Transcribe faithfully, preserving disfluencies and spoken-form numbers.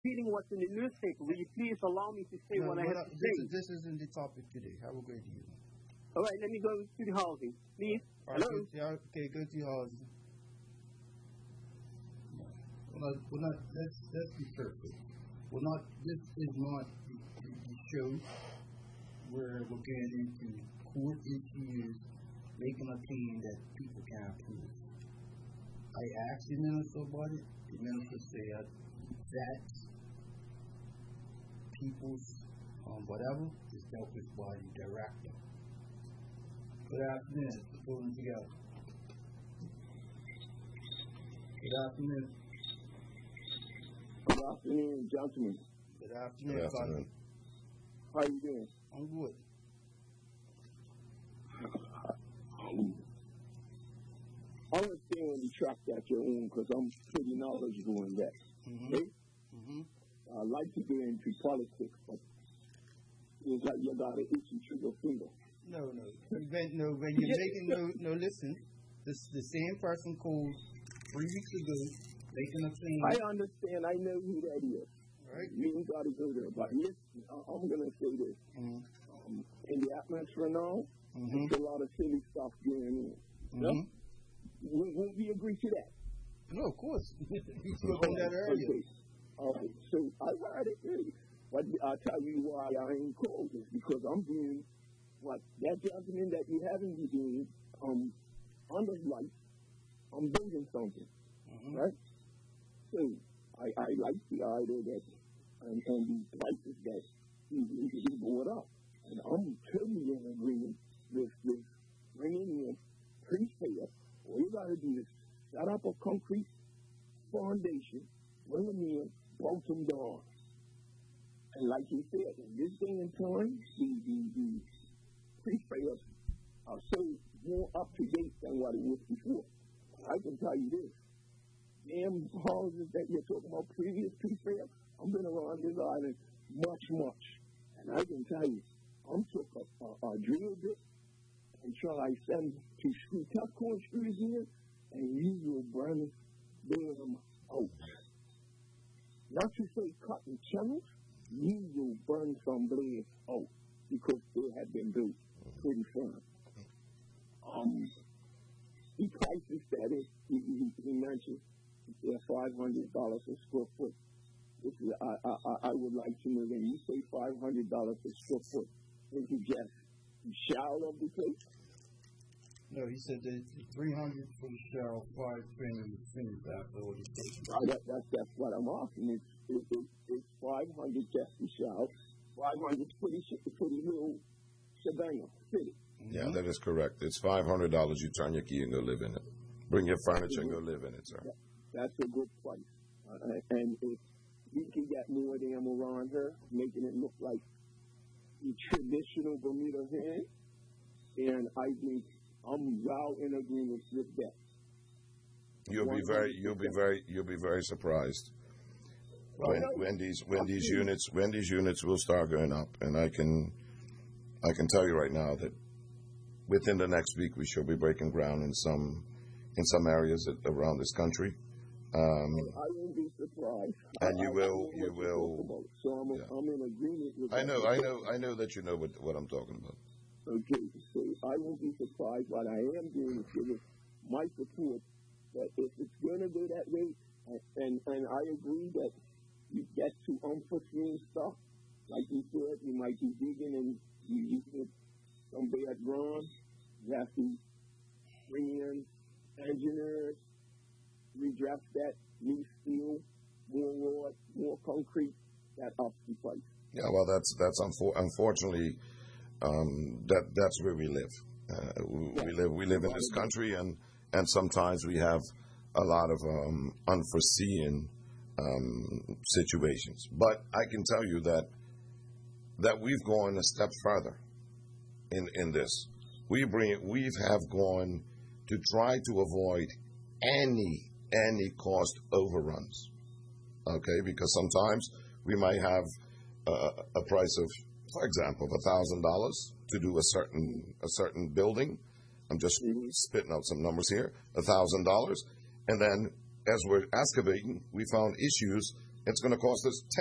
repeating what's in the newspaper. Will you please allow me to say no, what I have not, to this, say? is, this isn't the topic today. Have a great evening. All right, let me go to the housing, please. All right, Hello? go, yeah, okay, go to your housing. No, we're not, we're not, let's, let's be perfect. We're not, this is not the, the, the show where we're getting into court issues, making a claim that people can't prove. I asked the minister about it. The minister said that people's um, whatever is dealt with by the director. Good afternoon. Let's put them together. Good afternoon. Good afternoon, gentlemen. Good afternoon. Good afternoon. How you doing? I'm good. Um, I want to stay on the track that you're on because I'm pretty knowledgeable in that. Mm-hmm. Okay? Mm-hmm. I like to get into politics, but it's like you got to itch and trigger finger. No, no. When, no, when you're making, no, no, listen. This, the same person called three weeks ago making a claim. I understand. I know who that is. Right. You ain't got to go there. But listen, I'm going to say this. Mm-hmm. Um, in the atmosphere now, Mm-hmm. there's a lot of silly stuff going on. Mm-hmm. No? Will, will we agree to that? No, of course. You spoke on that earlier. Okay. All right. So I heard it earlier. But I'll tell you why I ain't called this, because I'm doing what that gentleman that you haven't been doing um, under light, I'm building something. Mm-hmm. Right? So I, I like the idea that and, and the prices that he, he brought up. And I'm totally in agreement with, with bringing in pre-sale. All you got to do is set up a concrete foundation, bring them in, bolt them down. And like you said, in this day and time, the, the, the pre-sales are so more up to date than what it was before. I can tell you this. Damn houses that you're talking about, previous pre-sale, I've been around this island much, much. And I can tell you, I'm took a, a, a drill bit and try some to screw tough corn screws in, and you will burn them out. Not to say cutting channels, you will burn some blades out because they have been built pretty firm. Um, the prices that is, he, he, he mentioned, they're five hundred dollars a square foot. This is, I, I, I would like to know when you say five hundred dollars a square foot, is it just the shell of the place? No, he said that three hundred for the shell, five finish, finish after all the things. Uh, that, that's, that's what I'm asking. It's, it, it, it's five hundred just the shell, five hundred for the, for the little shebang, city. Mm-hmm. Yeah, that is correct. It's five hundred dollars. You turn your key and go live in it. Bring your furniture and go live in it, sir. That, that's a good price. Uh, and if we can get more of them around her, making it look like the traditional Bermuda van, and I think I'm well in agreement with that. You'll be very, you'll be very, you'll be very surprised when, when these when these units when these units will start going up. And I can I can tell you right now that within the next week we shall be breaking ground in some in some areas around this country. Um, I won't be surprised. And you I, will, I you will. So I'm, yeah. I'm in agreement with. I know, I know, I know that you know what, what I'm talking about. Okay, so I won't be surprised. What I am doing is giving my support that if it's going to go that way, and, and and I agree that you get to unforeseen stuff, like you said, you might be digging and you, you get some bad ground. You have to bring in engineers, redress that, new steel, more wood, more concrete, that ups the price. Yeah, well, that's that's unfor- unfortunately um, that that's where we live. Uh, we, yeah. we live we live in this country, and, and sometimes we have a lot of um, unforeseen um, situations. But I can tell you that that we've gone a step further in in this. We bring we have gone to try to avoid any any cost overruns. Okay, because sometimes we might have uh, a price of, for example, of a thousand dollars to do a certain a certain building. I'm just mm-hmm. spitting out some numbers here. A thousand dollars, and then as we're excavating, we found issues it's going to cost us